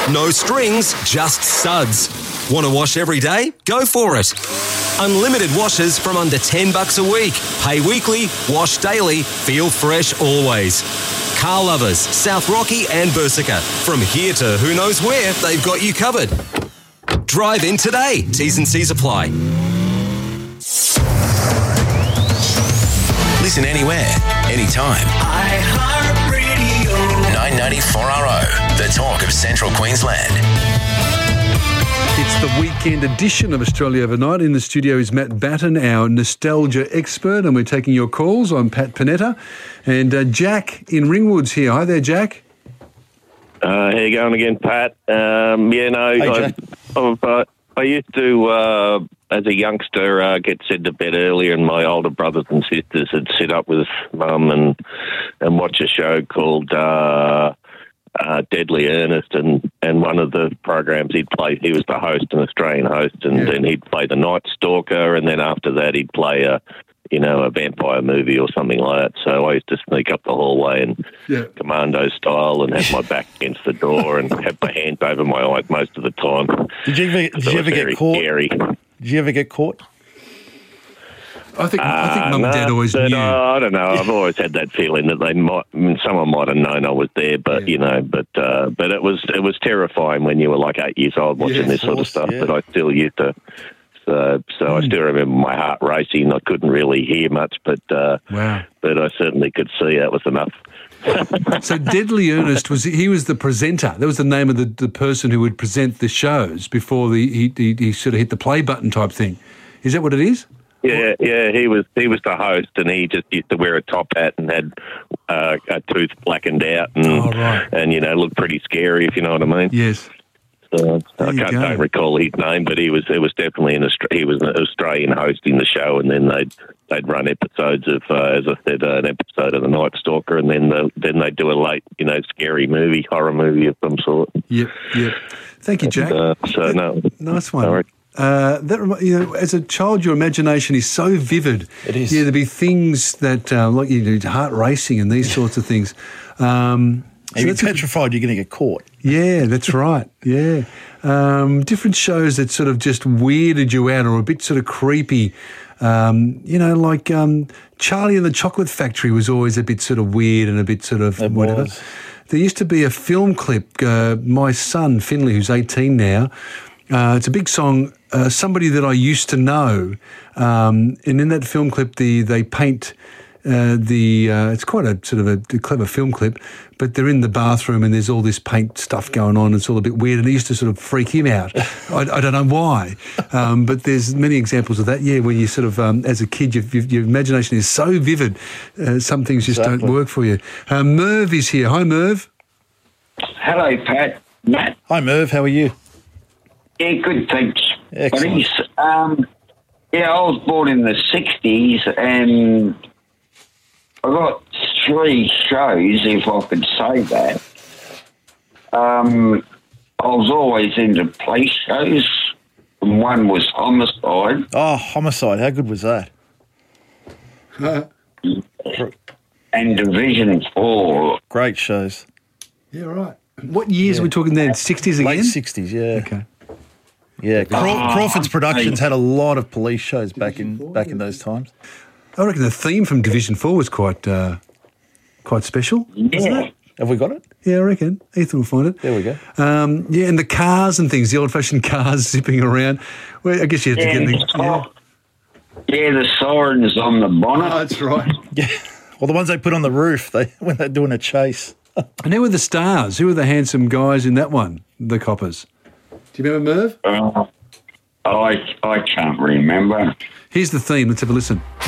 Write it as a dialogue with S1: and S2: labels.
S1: No strings, just suds. Want to wash every day? Go for it. Unlimited washes from under $10 a week. Pay weekly, wash daily, feel fresh always. Car lovers, South Rocky and Bursica. From here to who knows where, they've got you covered. Drive in today. T's and C's apply.
S2: Listen anywhere, anytime.
S3: iHeartRadio.
S2: 994RO, the talk of Central Queensland.
S4: It's the weekend edition of Australia Overnight. In the studio is Matt Batten, our nostalgia expert, and we're taking your calls. I'm Pat Panetta. And Jack in Ringwood's here. Hi there, Jack.
S5: How you going again, Pat? I used to, as a youngster, get sent to bed earlier, and my older brothers and sisters would sit up with Mum and watch a show called Deadly Ernest, and one of the programs he was the host, an Australian host, and then he'd play the Night Stalker, and then after that he'd play a vampire movie or something like that. So I used to sneak up the hallway and commando style and have my back against the door and have my hands over my eyes most of the time.
S6: Did you ever get caught?
S5: Scary.
S6: Did you ever get caught?
S4: I think Mum and Dad always knew.
S5: I don't know. I've always had that feeling that someone might have known I was there, but it was terrifying when you were like 8 years old watching this sort of stuff. Yeah. But I still used to. So I still remember my heart racing. I couldn't really hear much, but I certainly could see that was enough.
S4: So Deadly Ernest was the presenter. That was the name of the person who would present the shows before he sort of hit the play button type thing. Is that what it is?
S5: Yeah, he was the host, and he just used to wear a top hat and had a tooth blackened out, and looked pretty scary, if you know what I mean.
S4: Yes.
S5: I don't recall his name, but it was definitely an Australian hosting the show, and then they'd run episodes of, as I said, an episode of The Night Stalker, and then they'd do a late, scary movie, horror movie of some sort.
S4: Yep. Thank you, Jack. Nice one. As a child, your imagination is so vivid.
S6: It is.
S4: Yeah, there'd be things that, heart racing and these sorts of things.
S6: You're petrified you're going to get caught.
S4: Yeah, that's right. Yeah. Different shows that sort of just weirded you out or a bit sort of creepy. Like Charlie and the Chocolate Factory was always a bit sort of weird and a bit sort of whatever. There used to be a film clip, my son, Finley, who's 18 now, it's a big song, Somebody That I Used to Know. And in that film clip, they paint... it's quite a sort of a clever film clip, but they're in the bathroom and there's all this paint stuff going on. It's all a bit weird, and it used to sort of freak him out. I don't know why, but there's many examples of that. Yeah, when you sort of, as a kid, your imagination is so vivid, some things just don't work for you. Merv is here. Hi, Merv.
S7: Hello, Pat. Matt.
S6: Hi, Merv. How are you?
S7: Yeah, good, thanks.
S6: Excellent.
S7: I was born in the 60s, and I got 3 shows, if I could say that. I was always into police shows, and one was Homicide.
S6: Oh, Homicide. How good was that?
S7: And Division 4.
S6: Great shows.
S4: Yeah, right. What years are we talking then? 60s again?
S6: Late 60s, yeah.
S4: Okay.
S6: Yeah, Crawford's Productions had a lot of police shows back in those times.
S4: I reckon the theme from Division 4 was quite special.
S7: Yeah.
S6: Have we got it?
S4: Yeah, I reckon. Ethan will find it.
S6: There we go.
S4: And the cars and things, the old-fashioned cars zipping around. Well, I guess you had to get the...
S7: the sirens on the bonnet.
S4: Oh, that's right.
S6: Yeah. Well, the ones they put on the roof when they're doing a chase.
S4: And who were the stars? Who were the handsome guys in that one, the coppers? Do you remember, Merv?
S7: I can't remember.
S4: Here's the theme. Let's have a listen.